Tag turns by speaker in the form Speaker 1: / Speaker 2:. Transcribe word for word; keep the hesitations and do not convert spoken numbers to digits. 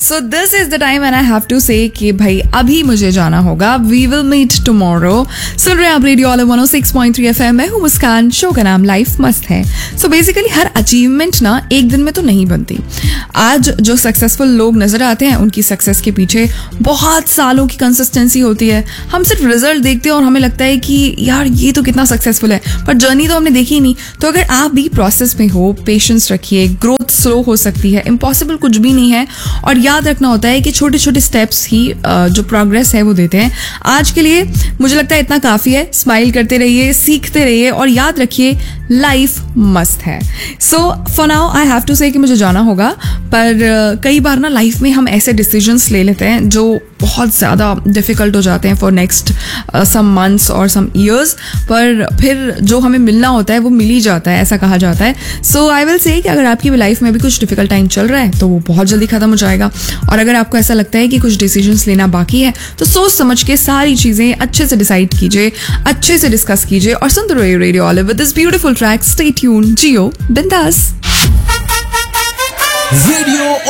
Speaker 1: So this is the time and I have to से कि भाई अभी मुझे जाना होगा. We will meet tomorrow. सुन रहे हैं आप रेडियो ऑल वन ओ six point three F M. मैं हूँ मुस्कान. शो का नाम लाइफ मस्त है. सो बेसिकली हर अचीवमेंट ना एक दिन में तो नहीं बनती. आज जो सक्सेसफुल लोग नजर आते हैं उनकी सक्सेस के पीछे बहुत सालों की कंसिस्टेंसी होती है. हम सिर्फ रिजल्ट देखते हैं और हमें लगता है कि यार ये तो कितना सक्सेसफुल है, पर जर्नी तो हमने देखी ही नहीं. तो अगर आप भी प्रोसेस में हो, पेशेंस रखिए. ग्रोथ स्लो हो सकती है, इम्पॉसिबल कुछ भी नहीं है. और याद रखना होता है कि छोटे छोटे स्टेप्स ही जो प्रोग्रेस है वो देते हैं. आज के लिए मुझे लगता है इतना काफ़ी है. स्माइल करते रहिए, सीखते रहिए और याद रखिए लाइफ मस्त है. So for now I have to से कि मुझे जाना होगा. पर uh, कई बार ना लाइफ में हम ऐसे डिसीजंस ले लेते हैं जो बहुत ज़्यादा डिफ़िकल्ट हो जाते हैं फॉर नेक्स्ट सम मंथ्स और सम ईयर्स. पर फिर जो हमें मिलना होता है वो मिल ही जाता है, ऐसा कहा जाता है. सो आई विल से कि अगर आपकी लाइफ में भी कुछ डिफ़िकल्ट टाइम चल रहा है तो वो बहुत जल्दी ख़त्म हो जाएगा. और अगर आपको ऐसा लगता है कि कुछ डिसीजंस लेना बाकी है तो सोच समझ के सारी चीज़ें अच्छे से डिसाइड कीजिए, अच्छे से डिस्कस कीजिए और सुनते रहिए radio all with this beautiful track. Stay tune, जियो बिंदास.
Speaker 2: रेडियो